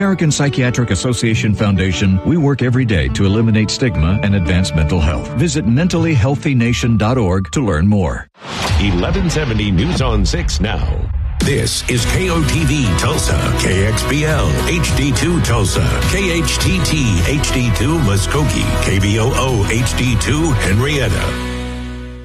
American Psychiatric Association Foundation, we work every day to eliminate stigma and advance mental health. Visit mentallyhealthynation.org to learn more. 1170 News on 6 now. This is KOTV Tulsa, KXBL HD2 Tulsa, KHTT HD2 Muskogee, KBOO HD2 Henrietta.